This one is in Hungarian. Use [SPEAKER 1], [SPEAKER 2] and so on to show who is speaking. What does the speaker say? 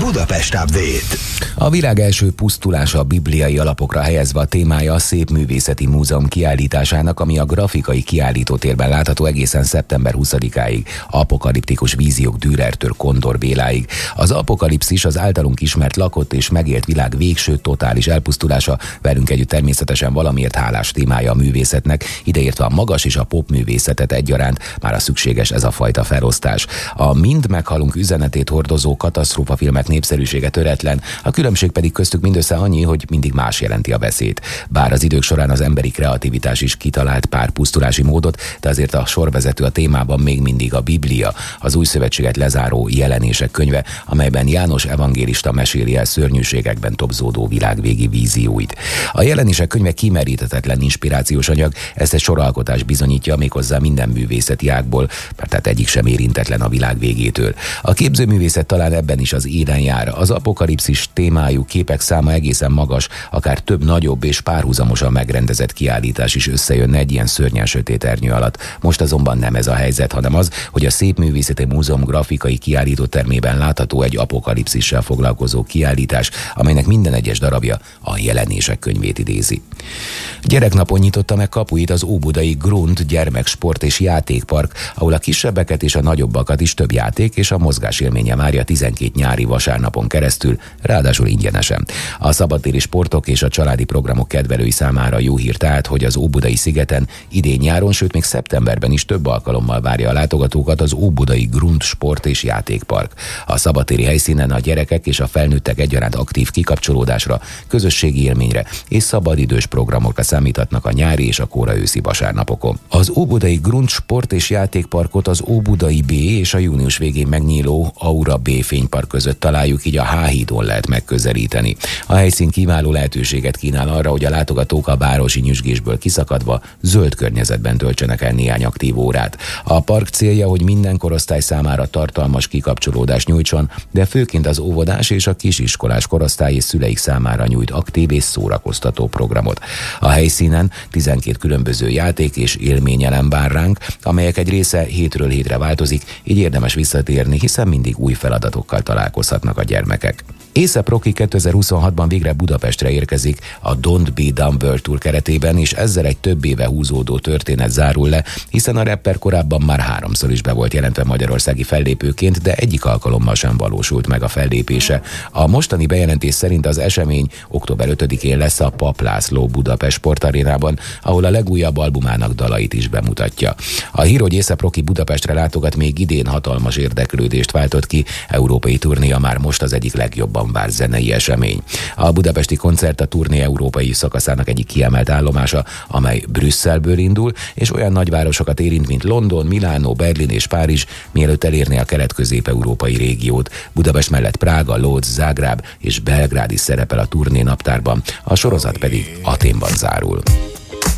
[SPEAKER 1] Budapest Update.
[SPEAKER 2] A világ első pusztulása bibliai alapokra helyezve a témája a Szépművészeti Múzeum kiállításának, ami a grafikai kiállítótérben látható egészen szeptember 20-áig. Apokaliptikus víziók Dürertől Kondor Béláig. Az apokalipszis az általunk ismert lakott és megélt világ végső totális elpusztulása, velünk együtt természetesen valamiért hálás témája a művészetnek, ideértve a magas és a pop művészetet egyaránt, már a szükséges ez a fajta felosztás. A mind meghalunk üzenetét hordozó katasztrófafilmek népszerűsége töretlen, a különbség pedig köztük mindössze annyi, hogy mindig más jelenti a veszélyt. Bár az idők során az emberi kreativitás is kitalált pár pusztulási módot, de azért a sorvezető a témában még mindig a Biblia, az Új Szövetséget lezáró Jelenések könyve, amelyben János evangélista meséli el szörnyűségekben tobzódó világvégi vízióit. A Jelenések könyve kimeríthetetlen inspirációs anyag, ezt egy soralkotás bizonyítja, méghozzá minden művészeti ágból, tehát egyik sem érintetlen a világ végétől. A képzőművészet talán ebben is az élen jár. Az apokalipszis témájú képek száma egészen magas, akár több nagyobb és párhuzamosan megrendezett kiállítás is összejönne egy ilyen szörnyen sötét ernyő alatt. Most azonban nem ez a helyzet, hanem az, hogy a Szépművészeti Múzeum grafikai kiállítótermében látható egy apokalipszissel foglalkozó kiállítás, amelynek minden egyes darabja a Jelenések könyvét idézi. Gyereknapon nyitotta meg kapuit az óbudai Grund gyermeksport és játékpark, ahol a kisebbeket és a nagyobbakat is több játék és a mozgásélménye várja 12 nyári vasárnapon keresztül, ráadásul ingyenesen. A szabadtéri sportok és a családi programok kedvelői számára jó hír tehát, hogy az Óbudai szigeten idén nyáron, sőt még szeptemberben is több alkalommal várja a látogatókat az Óbudai Grund sport és játékpark. A szabadtéri helyszínen a gyerekek és a felnőttek egyaránt aktív kikapcsolódásra, közösségi élményre és szabadidős programokra számíthatnak a nyári és a kora őszi vasárnapokon. Az Óbudai Grund sport és játékparkot az Óbudai B és a június végén megnyíló Aura B fénypark között találjuk, így a H-hídon lehet megközelíteni. A helyszín kiváló lehetőséget kínál arra, hogy a látogatók a városi nyüzsgésből kiszakadva zöld környezetben töltsenek el néhány aktív órát. A park célja, hogy minden korosztály számára tartalmas kikapcsolódást nyújtson, de főként az óvodás és a kisiskolás korosztály és szüleik számára nyújt aktív és szórakoztató programot. A helyszínen 12 különböző játék és élményelem vár ránk, amelyek egy része hétről hétre változik, így érdemes visszatérni, hiszen mindig új feladatokkal találkozhatnak a gyermekek. A$AP Rocky 2026-ban végre Budapestre érkezik a Don't Be Dumb World Tour keretében, és ezzel egy több éve húzódó történet zárul le, hiszen a rapper korábban már 3-szor is be volt jelentve magyarországi fellépőként, de egyik alkalommal sem valósult meg a fellépése. A mostani bejelentés szerint az esemény október 5-én lesz a Papp László Budapest Sportarénában, ahol a legújabb albumának dalait is bemutatja. A hír, hogy A$AP Rocky Budapestre látogat, még idén hatalmas érdeklődést váltott ki, európai turnéja már most az egyik legjobban várt zenei esemény. A budapesti koncert a turné európai szakaszának egyik kiemelt állomása, amely Brüsszelből indul, és olyan nagyvárosokat érint, mint London, Milánó, Berlin és Párizs, mielőtt elérné a kelet-közép-európai régiót. Budapest mellett Prága, Lódz, Zágráb és Belgrád is szerepel a turné naptárban, a sorozat pedig Athénban zárul.